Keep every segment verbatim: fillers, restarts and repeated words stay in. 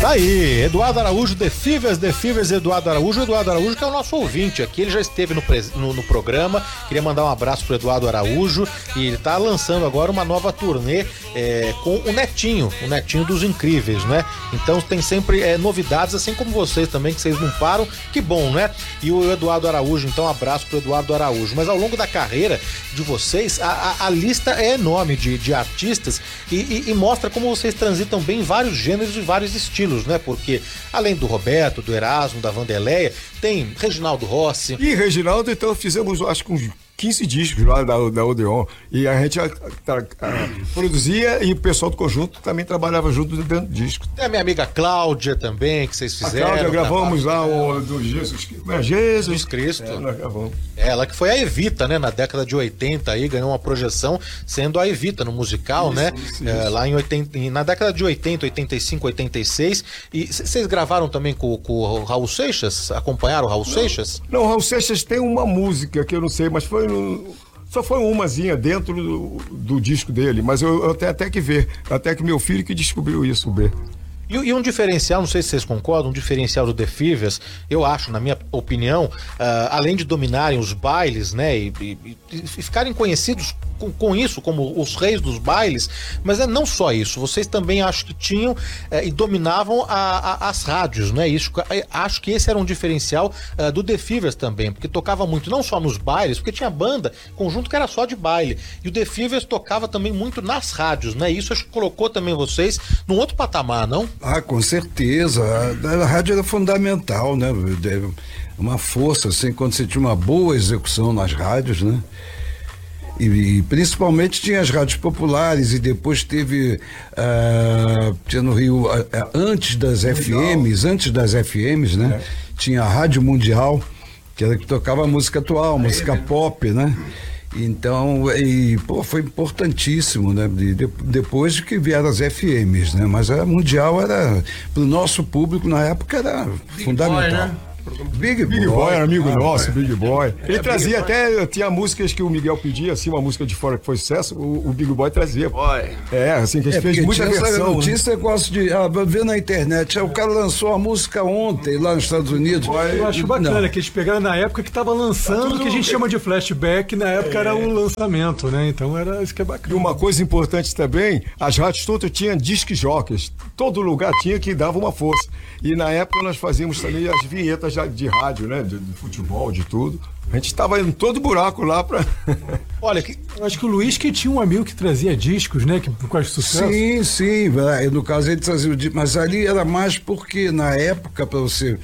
Tá aí, Eduardo Araújo, The Fevers, The Fevers, Eduardo Araújo. Eduardo Araújo, que é o nosso ouvinte aqui, ele já esteve no, no, no programa. Queria mandar um abraço pro Eduardo Araújo. E ele tá lançando agora uma nova turnê é, com o Netinho, o Netinho dos Incríveis, né? Então tem sempre é, novidades, assim como vocês também, que vocês não param. Que bom, né? E o Eduardo Araújo, então, um abraço pro Eduardo Araújo. Mas ao longo da carreira de vocês, a, a, a lista é enorme de, de artistas e, e, e mostra como vocês transitam bem em vários gêneros e vários estilos, né? Porque além do Roberto, do Erasmo, da Vanderleia, tem Reginaldo Rossi. E Reginaldo, então, fizemos, acho que uns quinze discos lá da, da Odeon. E a gente a, a, a, produzia e o pessoal do conjunto também trabalhava junto dentro do disco. Tem a minha amiga Cláudia também, que vocês fizeram. A Cláudia, gravamos lá o do Jesus, é, Jesus Cristo. É, nós gravamos. Ela que foi a Evita, né? Na década de oitenta aí, ganhou uma projeção sendo a Evita no musical, isso, né? Isso, é, isso. Lá em oitenta, na década de oitenta, oitenta e cinco, oitenta e seis. E vocês gravaram também com, com o Raul Seixas? Acompanharam o Raul não, Seixas? Não, o Raul Seixas tem uma música que eu não sei, mas foi no, só foi umazinha dentro do, do disco dele, mas eu, eu tenho até que ver, até que meu filho que descobriu isso, o B. E, e um diferencial, não sei se vocês concordam, um diferencial do The Fevers, eu acho, na minha opinião, uh, além de dominarem os bailes, né, e, e, e ficarem conhecidos com, com isso, como os reis dos bailes, mas é não só isso, vocês também acho que tinham uh, e dominavam a, a, as rádios, né, isso, acho que esse era um diferencial uh, do The Fevers também, porque tocava muito, não só nos bailes, porque tinha banda, conjunto que era só de baile, e o The Fevers tocava também muito nas rádios, né, isso acho que colocou também vocês num outro patamar, não? Ah, com certeza. A, a rádio era fundamental, né? Uma força, assim, quando você tinha uma boa execução nas rádios, né? E, e principalmente tinha as rádios populares e depois teve uh, tinha no Rio, uh, antes das F Ms, antes das F Ms, né? É. Tinha a Rádio Mundial, que era que tocava música atual, música pop, né? Então, e, pô, foi importantíssimo, né? De, de, depois que vieram as F Ms, né? Mas a Mundial era, pro nosso público na época, era Big fundamental. Boy, né? Big, Big Boy, Boy era amigo ah, nosso, Big Boy. Ele é, trazia até, tinha músicas que o Miguel pedia, assim, uma música de fora que foi sucesso, o, o Big Boy trazia. Boy. É, assim, que a gente é, fez muita versão. Tinha esse negócio de, ah, ver na internet, o cara lançou a música ontem lá nos Estados Unidos. Boy, eu acho bacana não. que eles pegaram na época que estava lançando, o que a gente chama de flashback, na época é. era um lançamento, né? Então era isso que é bacana. E uma coisa importante também, as rádios todas tinham disc jockeys, todo lugar tinha que dava uma força. E na época nós fazíamos também as vinhetas de rádio, né? De, de futebol, de tudo. A gente estava em todo buraco lá para. Olha, que, eu acho que o Luiz que tinha um amigo que trazia discos, né? Que quase sucesso. Sim, sim. No caso ele trazia o disco, mas ali era mais porque na época para você,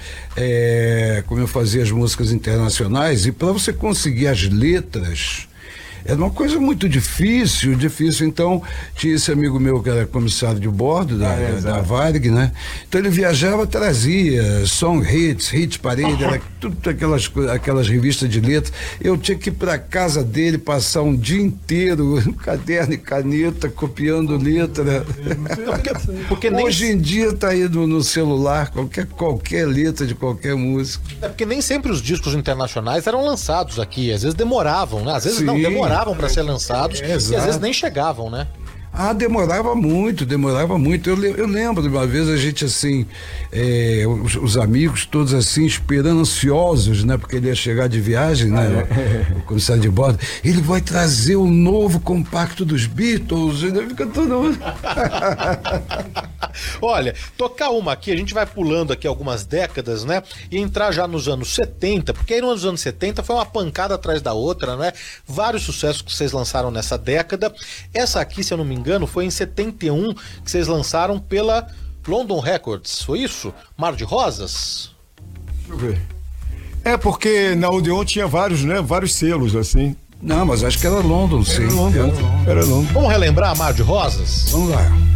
é, como eu fazia as músicas internacionais e para você conseguir as letras era uma coisa muito difícil, difícil. Então, tinha esse amigo meu que era comissário de bordo da, ah, é, da Varig, né? Então ele viajava, trazia song hits, hit parade, era tudo aquelas, aquelas revistas de letras. Eu tinha que ir para casa dele, passar um dia inteiro, caderno e caneta, copiando letra. Porque, porque nem... Hoje em dia tá aí no, no celular, qualquer, qualquer letra de qualquer música. É porque nem sempre os discos internacionais eram lançados aqui, às vezes demoravam, né? Às vezes Sim. não, demoravam. demoravam para ser lançados é, e às vezes nem chegavam, né? Ah, demorava muito, demorava muito. Eu, eu lembro de uma vez a gente assim, é, os, os amigos todos assim, esperando, ansiosos, né? Porque ele ia chegar de viagem, né? Ah, é. O comissário de bordo. Ele vai trazer o novo compacto dos Beatles. E fica todo... Olha, tocar uma aqui, a gente vai pulando aqui algumas décadas, né? E entrar já nos anos setenta, porque aí nos anos setenta foi uma pancada atrás da outra, né? Vários sucessos que vocês lançaram nessa década. Essa aqui, se eu não me engano, foi em setenta e um que vocês lançaram pela London Records, foi isso? Mar de Rosas? Deixa eu ver. É porque na Odeon tinha vários, né? Vários selos, assim. Não, mas acho que era London, sim. Era London. Era London. Vamos relembrar Mar de Rosas? Vamos lá.